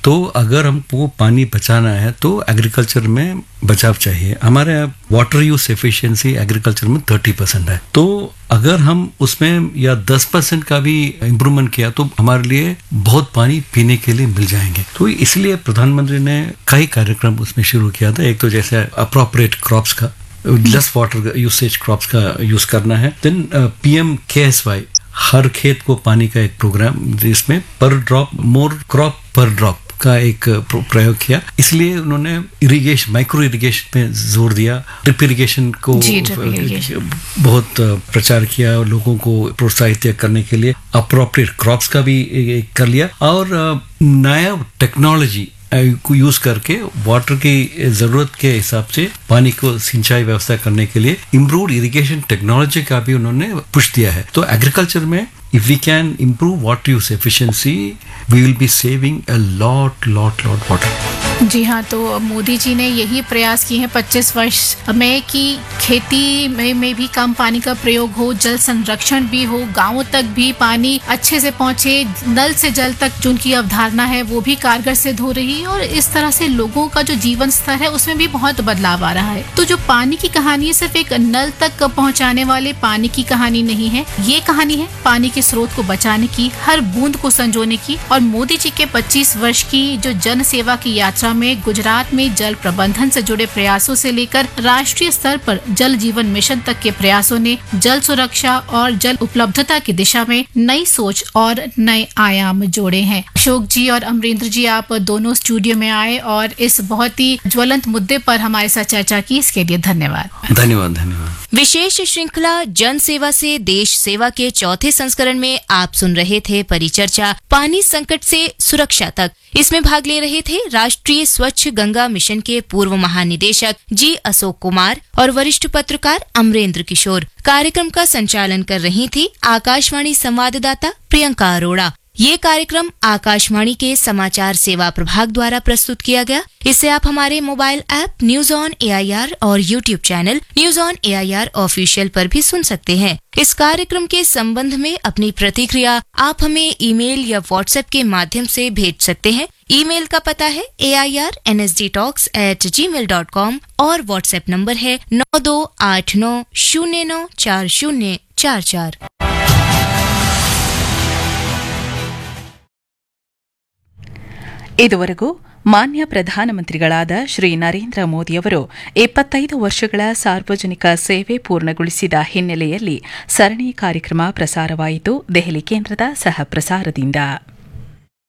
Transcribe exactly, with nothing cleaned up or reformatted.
तो अगर हमको पानी बचाना है तो एग्रीकल्चर में बचाव चाहिए। हमारे यहाँ वाटर यूज एफिशिएंसी एग्रीकल्चर में थर्टी परसेंट है, तो अगर हम उसमें या दस परसेंट का भी इम्प्रूवमेंट किया तो हमारे लिए बहुत पानी पीने के लिए मिल जाएंगे। तो इसलिए प्रधानमंत्री ने कई कार्यक्रम उसमें शुरू किया था। एक तो जैसे अप्रोप्रिएट क्रॉप्स का, लेस वाटर यूसेज क्रॉप्स का यूज करना है। देन पीएम केएसवाई, हर खेत को पानी का एक प्रोग्राम जिसमें पर ड्रॉप मोर क्रॉप पर ड्रॉप का एक प्रयोग किया। इसलिए उन्होंने इरिगेशन, माइक्रो इरिगेशन पे जोर दिया, ड्रिप इरिगेशन को बहुत प्रचार किया और लोगों को प्रोत्साहित करने के लिए अप्रोप्रिएट क्रॉप्स का भी कर लिया। और नया टेक्नोलॉजी को यूज करके वाटर की जरूरत के हिसाब से पानी को सिंचाई व्यवस्था करने के लिए इम्प्रूव्ड इरिगेशन टेक्नोलॉजी का भी उन्होंने पुश दिया है। तो एग्रीकल्चर में if we can improve water use efficiency, we will be saving a lot, lot, lot water. जी हाँ, तो मोदी जी ने यही प्रयास किए हैं पच्चीस वर्ष में कि खेती में, में भी कम पानी का प्रयोग हो, जल संरक्षण भी हो, गांवों तक भी पानी अच्छे से पहुंचे, नल से जल तक जो उनकी अवधारणा है वो भी कारगर सिद्ध हो रही है और इस तरह से लोगों का जो जीवन स्तर है उसमें भी बहुत बदलाव आ रहा है। तो जो पानी की कहानी है सिर्फ एक नल तक पहुँचाने वाले पानी की कहानी नहीं है, ये कहानी है पानी के स्रोत को बचाने की, हर बूंद को संजोने की। और मोदी जी के पच्चीस वर्ष की जो जन सेवा की यात्रा में गुजरात में जल प्रबंधन से जुड़े प्रयासों से लेकर राष्ट्रीय स्तर पर जल जीवन मिशन तक के प्रयासों ने जल सुरक्षा और जल उपलब्धता की दिशा में नई सोच और नए आयाम जोड़े हैं। अशोक जी और अमरेंद्र जी, आप दोनों स्टूडियो में आए और इस बहुत ही ज्वलंत मुद्दे पर हमारे साथ चर्चा की, इसके लिए धन्यवाद। धन्यवाद धन्यवाद। विशेष श्रृंखला जन सेवा से देश सेवा के चौथे संस्करण में आप सुन रहे थे परिचर्चा पानी संकट से सुरक्षा तक। इसमें भाग ले रहे थे राष्ट्रीय स्वच्छ गंगा मिशन के पूर्व महानिदेशक जी अशोक कुमार और वरिष्ठ पत्रकार अमरेंद्र किशोर। कार्यक्रम का संचालन कर रही थी आकाशवाणी संवाददाता प्रियंका अरोड़ा। ये कार्यक्रम आकाशवाणी के समाचार सेवा प्रभाग द्वारा प्रस्तुत किया गया। इसे आप हमारे mobile app news on AIR और YouTube channel news on AIR official पर भी सुन सकते हैं। इस कार्यक्रम के संबंध में अपनी प्रतिक्रिया आप हमें ईमेल या व्हाट्सएप के माध्यम से भेज सकते हैं। ईमेल का पता है ए I R N S D talks eight ji mail dot com और व्हाट्सएप नंबर है नौ दो आठ नौ शून्य नौ चार शून्य चार चार। ಇದುವರೆಗೂ ಮಾನ್ಯ ಪ್ರಧಾನಮಂತ್ರಿಗಳಾದ ಶ್ರೀ ನರೇಂದ್ರ ಮೋದಿಯವರು ಇಪ್ಪತ್ತೈದು ವರ್ಷಗಳ ಸಾರ್ವಜನಿಕ ಸೇವೆ ಪೂರ್ಣಗೊಳಿಸಿದ ಹಿನ್ನೆಲೆಯಲ್ಲಿ ಸರಣಿ ಕಾರ್ಯಕ್ರಮ ಪ್ರಸಾರವಾಯಿತು ದೆಹಲಿ ಕೇಂದ್ರದ ಸಹ ಪ್ರಸಾರದಿಂದ।